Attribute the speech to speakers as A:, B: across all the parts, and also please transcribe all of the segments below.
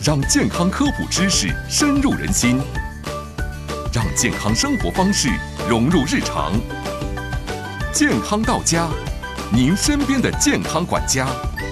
A: 让健康科普知识深入人心，让健康生活方式融入日常。健康到家，您身边的健康管家。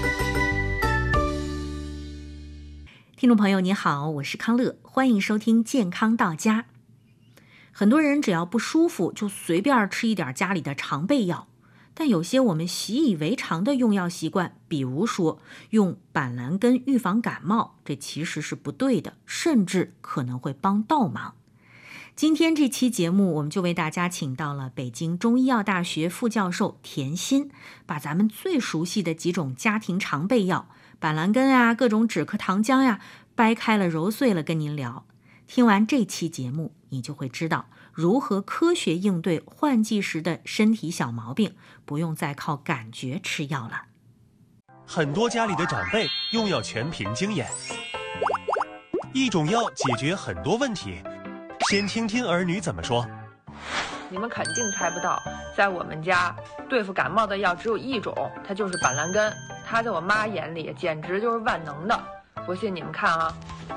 B: 听众朋友你好，我是康乐，欢迎收听健康到家。很多人只要不舒服就随便吃一点家里的常备药，但有些我们习以为常的用药习惯，比如说用板蓝根预防感冒，这其实是不对的，甚至可能会帮倒忙。今天这期节目我们就为大家请到了北京中医药大学副教授田心，把咱们最熟悉的几种家庭常备药板蓝根啊，各种止咳糖浆呀，掰开了揉碎了跟您聊。听完这期节目，你就会知道如何科学应对换季时的身体小毛病，不用再靠感觉吃药了。
C: 很多家里的长辈用药全凭经验，一种药解决很多问题。先听听儿女怎么说。
D: 你们肯定猜不到，在我们家对付感冒的药只有一种，它就是板蓝根。它在我妈眼里简直就是万能的。不信你们看啊，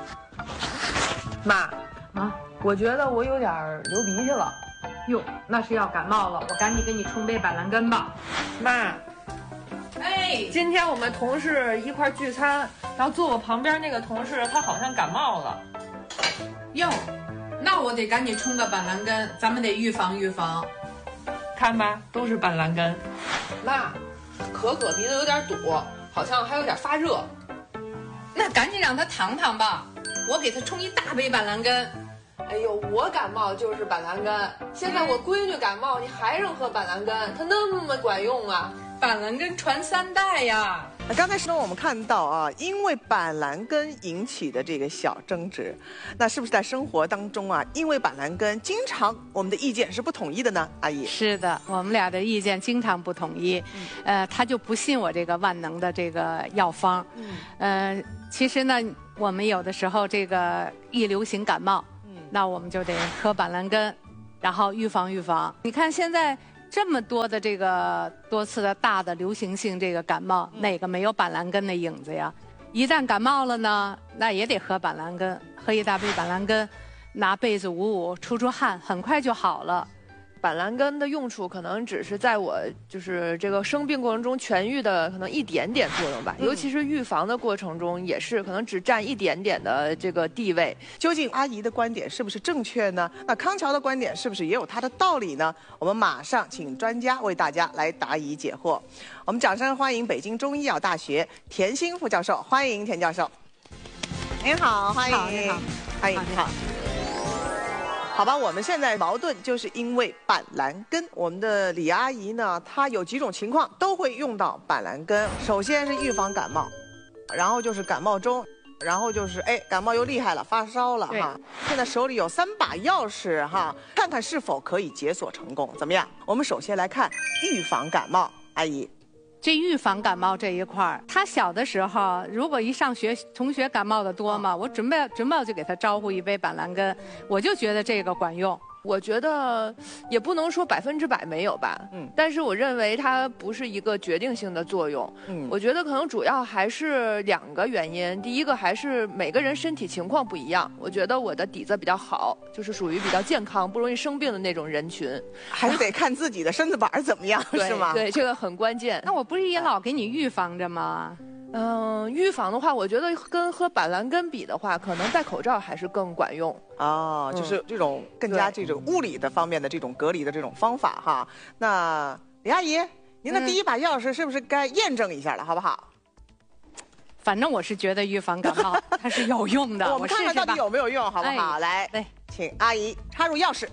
D: 妈啊，我觉得我有点流鼻涕了。
E: 哟，那是要感冒了，我赶紧给你冲杯板蓝根吧。
D: 妈，哎，今天我们同事一块聚餐，然后坐我旁边那个同事他好像感冒了。
E: 哟，那我得赶紧冲个板蓝根，咱们得预防预防。
D: 看吧，都是板蓝根。妈，可可鼻子有点堵，好像还有点发热。
E: 那赶紧让他躺躺吧，我给他冲一大杯板蓝根。
D: 哎呦，我感冒就是板蓝根，现在我闺女感冒，你还让喝板蓝根，它那么管用啊！
E: 板蓝根传3代呀。
F: 刚才我们看到啊，因为板蓝根引起的这个小争执，那是不是在生活当中啊，因为板蓝根经常我们的意见是不统一的呢？阿姨，
G: 是的，我们俩的意见经常不统一。他就不信我这个万能的这个药方。其实呢，我们有的时候这个一流行感冒，那我们就得喝板蓝根，然后预防预防。你看现在这么多的这个多次的大的流行性这个感冒，哪个没有板蓝根的影子呀？一旦感冒了呢，那也得喝板蓝根，喝一大杯板蓝根，拿被子捂捂，出汗，很快就好了。
D: 板蓝根的用处可能只是在我就是这个生病过程中痊愈的可能一点点作用吧，尤其是预防的过程中也是可能只占一点点的这个地位。
F: 究竟阿姨的观点是不是正确呢？那康桥的观点是不是也有它的道理呢？我们马上请专家为大家来答疑解惑。我们掌声欢迎北京中医药大学田心副教授，欢迎田教授。您好，欢迎。
G: 你好，
F: 欢迎，你好。好吧，我们现在矛盾就是因为板蓝根。我们的李阿姨呢，她有几种情况都会用到板蓝根。首先是预防感冒，然后就是感冒中，然后就是感冒又厉害了，发烧了哈。现在手里有3把钥匙哈，看看是否可以解锁成功，怎么样？我们首先来看预防感冒，阿姨。
G: 这预防感冒这一块儿，他小的时候如果一上学，同学感冒的多嘛，我准备就给他招呼一杯板蓝根，我就觉得这个管用。
D: 我觉得也不能说100%没有吧，但是我认为它不是一个决定性的作用。我觉得可能主要还是2个原因。第一个还是每个人身体情况不一样，我觉得我的底子比较好，就是属于比较健康、不容易生病的那种人群，
F: 还是得看自己的身子板怎么样，是吗？
D: 对，这个很关键。
G: 那我不是也老给你预防着吗？
D: 预防的话，我觉得跟喝板蓝根比的话，可能戴口罩还是更管用。
F: 就是这种更加这种物理的方面的这种隔离的这种方法哈。那李阿姨，您的第1把钥匙是不是该验证一下了，好不好？
G: 反正我是觉得预防感冒它是有用的。
F: 我们看看到底有没有用，好不好？来，请阿姨插入钥匙。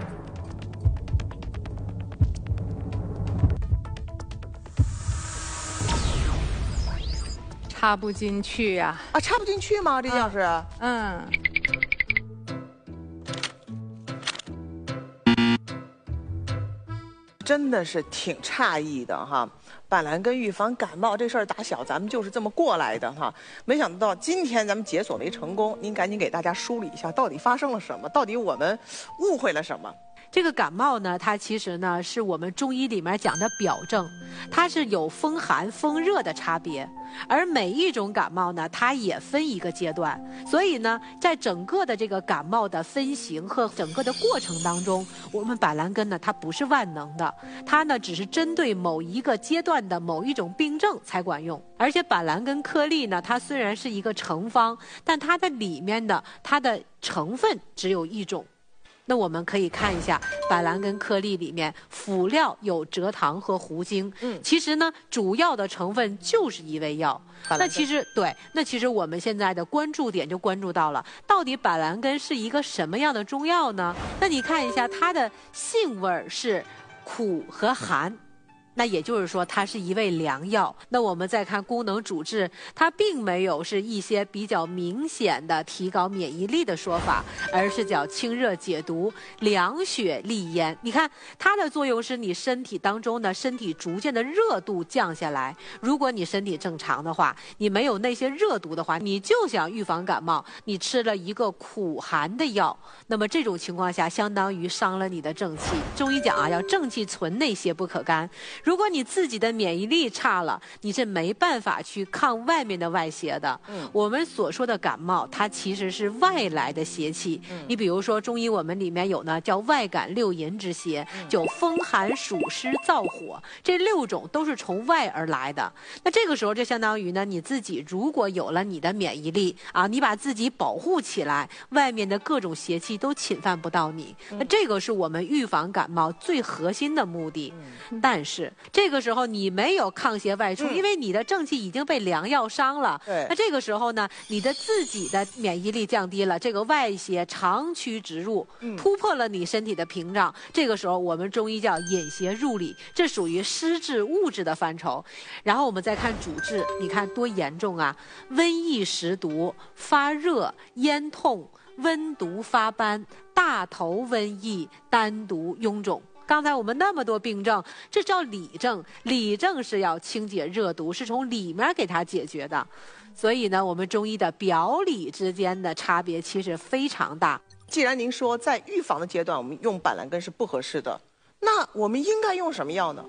G: 插不进去呀！
F: 插不进去吗？这钥匙？真的是挺诧异的哈。板蓝根预防感冒这事儿，打小咱们就是这么过来的哈。没想到今天咱们解锁没成功，您赶紧给大家梳理一下，到底发生了什么？到底我们误会了什么？
G: 这个感冒呢，它其实呢是我们中医里面讲的表症，它是有风寒、风热的差别。而每一种感冒呢，它也分一个阶段，所以呢，在整个的这个感冒的分型和整个的过程当中，我们板蓝根呢，它不是万能的，它呢只是针对某一个阶段的某一种病症才管用。而且板蓝根颗粒呢，它虽然是一个成方，但它的里面的它的成分只有一种。那我们可以看一下板蓝根颗粒里面辅料有蔗糖和胡精，其实呢主要的成分就是一味药。那其实我们现在的关注点就关注到了，到底板蓝根是一个什么样的中药呢？那你看一下它的性味是苦和寒。那也就是说，它是一味良药。那我们再看功能主治，它并没有是一些比较明显的提高免疫力的说法，而是叫清热解毒、凉血利咽。你看它的作用是你身体当中的身体逐渐的热度降下来。如果你身体正常的话，你没有那些热毒的话，你就想预防感冒，你吃了一个苦寒的药，那么这种情况下相当于伤了你的正气。中医讲啊，要正气存内，邪不可干。如果你自己的免疫力差了，你是没办法去抗外面的外邪的。我们所说的感冒，它其实是外来的邪气。你比如说中医我们里面有呢叫外感六淫之邪，就风寒暑湿燥火，这6种都是从外而来的。那这个时候就相当于呢，你自己如果有了你的免疫力啊，你把自己保护起来，外面的各种邪气都侵犯不到你。那这个是我们预防感冒最核心的目的。但是这个时候你没有抗邪外出，因为你的正气已经被良药伤了。那这个时候呢，你的自己的免疫力降低了，这个外邪长驱直入，突破了你身体的屏障。这个时候我们中医叫引邪入里，这属于湿滞物质的范畴。然后我们再看主治，你看多严重啊！瘟疫食毒、发热、咽痛、温毒发斑、大头瘟疫、单独臃肿。刚才我们那么多病症，这叫里症。里症是要清解热毒，是从里面给它解决的。所以呢，我们中医的表里之间的差别其实非常大。
F: 既然您说在预防的阶段我们用板蓝根是不合适的，那我们应该用什么药呢？